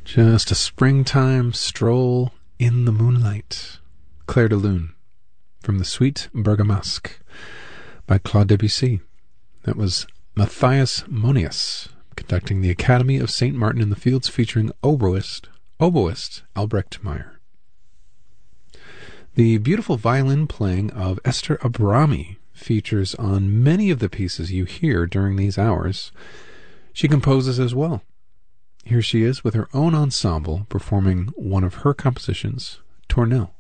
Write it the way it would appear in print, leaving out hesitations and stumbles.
Just a springtime stroll in the moonlight. Clair de Lune from the Suite Bergamasque by Claude Debussy. That was Matthias Monius conducting the Academy of St. Martin in the Fields, featuring oboist Albrecht Meyer. The beautiful violin playing of Esther Abrami features on many of the pieces you hear during these hours. She composes as well. Here she is with her own ensemble performing one of her compositions, Tournelle.